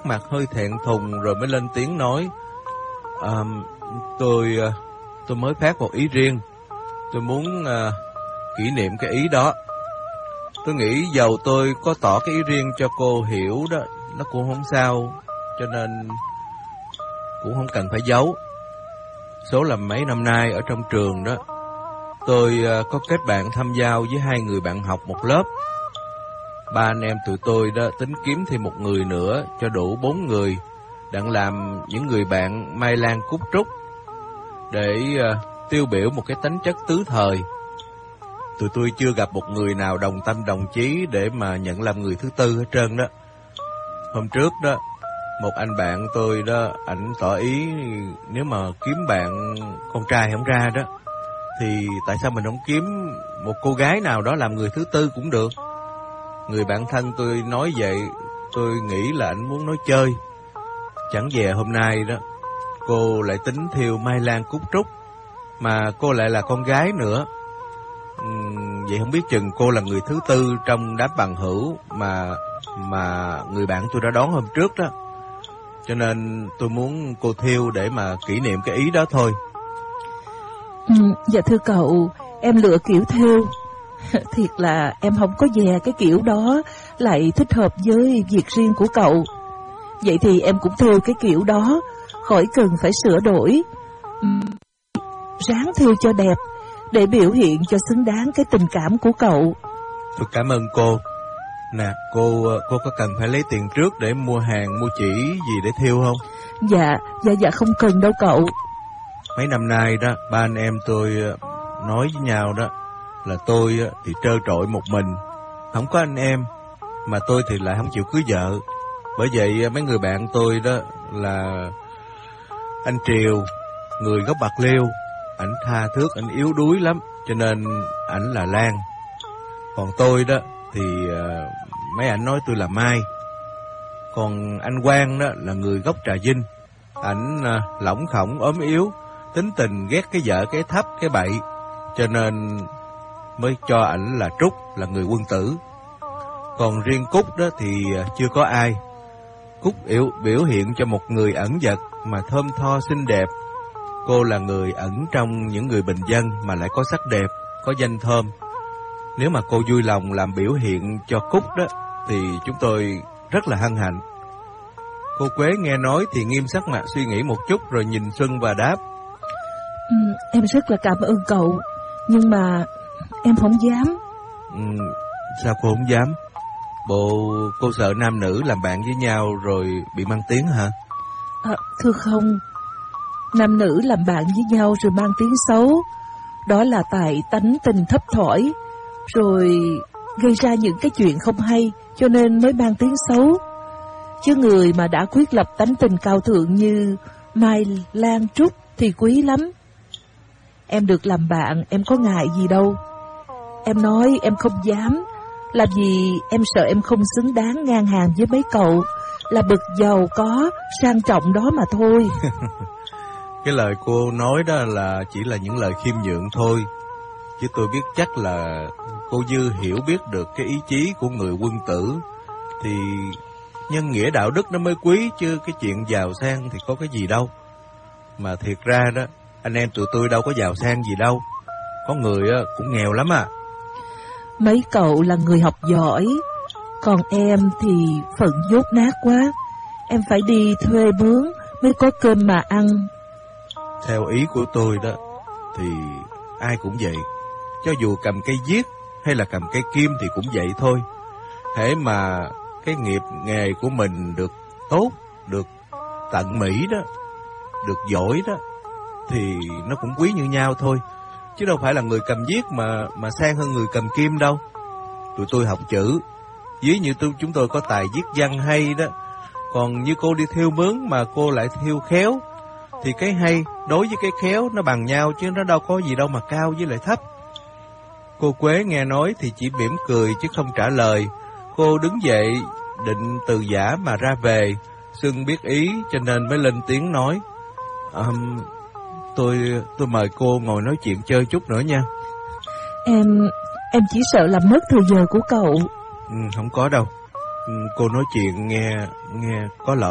mặt hơi thẹn thùng rồi mới lên tiếng nói: Tôi mới phát một ý riêng. Tôi muốn kỷ niệm cái ý đó. Tôi nghĩ dầu tôi có tỏ cái ý riêng cho cô hiểu đó, nó cũng không sao, cho nên cũng không cần phải giấu. Số là mấy năm nay ở trong trường đó, tôi có kết bạn thâm giao với 2 người bạn học một lớp. 3 anh em tụi tôi đó tính kiếm thêm một người nữa cho đủ 4 người, đặng làm những người bạn Mai Lan Cúc Trúc, để tiêu biểu một cái tính chất tứ thời. Tụi tôi chưa gặp một người nào đồng tâm đồng chí để mà nhận làm người thứ tư hết trơn đó. Hôm trước đó, một anh bạn tôi đó, ảnh tỏ ý nếu mà kiếm bạn con trai không ra đó, thì tại sao mình không kiếm một cô gái nào đó làm người thứ tư cũng được. Người bạn thân tôi nói vậy, tôi nghĩ là ảnh muốn nói chơi. Chẳng dè hôm nay đó, cô lại tính thiêu Mai Lan Cúc Trúc, mà cô lại là con gái nữa. Vậy không biết chừng cô là người thứ tư trong đám bằng hữu mà người bạn tôi đã đón hôm trước đó. Cho nên tôi muốn cô thiêu để mà kỷ niệm cái ý đó thôi. Dạ thưa cậu, em lựa kiểu thêu. Thiệt là em không có dè cái kiểu đó lại thích hợp với việc riêng của cậu. Vậy thì em cũng thêu cái kiểu đó, khỏi cần phải sửa đổi. Ráng thêu cho đẹp, để biểu hiện cho xứng đáng cái tình cảm của cậu. Tôi cảm ơn cô. Nè, cô có cần phải lấy tiền trước để mua hàng, mua chỉ gì để thiêu không? Dạ không cần đâu cậu. Mấy năm nay đó, 3 anh em tôi nói với nhau đó là tôi thì trơ trội một mình, không có anh em, mà tôi thì lại không chịu cưới vợ. Bởi vậy mấy người bạn tôi đó là anh Triều, người gốc Bạc Liêu, ảnh tha thước, ảnh yếu đuối lắm, cho nên ảnh là Lan. Còn tôi đó thì mấy ảnh nói tôi là Mai. Còn anh Quang đó là người gốc Trà Vinh, ảnh lỏng khổng, ốm yếu, tính tình ghét cái vợ cái thấp cái bậy, cho nên mới cho ảnh là Trúc, là người quân tử. Còn riêng Cúc đó thì chưa có ai. Cúc biểu hiện cho một người ẩn dật mà thơm tho xinh đẹp. Cô là người ẩn trong những người bình dân mà lại có sắc đẹp, có danh thơm. Nếu mà cô vui lòng làm biểu hiện cho Cúc đó thì chúng tôi rất là hân hạnh. Cô Quế nghe nói thì nghiêm sắc mặt suy nghĩ một chút rồi nhìn Xuân và đáp: Em rất là cảm ơn cậu, nhưng mà em không dám. Sao cô không dám? Bộ cô sợ nam nữ làm bạn với nhau rồi bị mang tiếng hả? Thưa không, nam nữ làm bạn với nhau rồi mang tiếng xấu, đó là tại tánh tình thấp thỏi, rồi gây ra những cái chuyện không hay, cho nên mới mang tiếng xấu. Chứ người mà đã quyết lập tánh tình cao thượng như Mai Lan Trúc thì quý lắm. Em được làm bạn, em có ngại gì đâu. Em nói em không dám là vì em sợ em không xứng đáng ngang hàng với mấy cậu là bậc giàu có, sang trọng đó mà thôi. Cái lời cô nói đó là chỉ là những lời khiêm nhượng thôi. Chứ tôi biết chắc là cô Dư hiểu biết được cái ý chí của người quân tử, thì nhân nghĩa đạo đức nó mới quý, chứ cái chuyện giàu sang thì có cái gì đâu. Mà thiệt ra đó, anh em tụi tôi đâu có giàu sang gì đâu. Có người cũng nghèo lắm à. Mấy cậu là người học giỏi, còn em thì phận dốt nát quá. Em phải đi thuê mướn mới có cơm mà ăn. Theo ý của tôi đó thì ai cũng vậy. Cho dù cầm cây viết hay là cầm cây kim thì cũng vậy thôi. Hễ mà cái nghiệp nghề của mình được tốt, được tận mỹ đó, được giỏi đó, thì nó cũng quý như nhau thôi. Chứ đâu phải là người cầm viết mà sang hơn người cầm kim đâu. Tụi tôi học chữ, ví như chúng tôi có tài viết văn hay đó. Còn như cô đi thiêu mướn mà cô lại thiêu khéo, thì cái hay đối với cái khéo nó bằng nhau, chứ nó đâu có gì đâu mà cao với lại thấp. Cô Quế nghe nói thì chỉ mỉm cười chứ không trả lời. Cô đứng dậy định từ giã mà ra về. Xuân biết ý cho nên mới lên tiếng nói: Tôi mời cô ngồi nói chuyện chơi chút nữa nha. Em chỉ sợ làm mất thời giờ của cậu. Không có đâu. Cô nói chuyện nghe có lợi.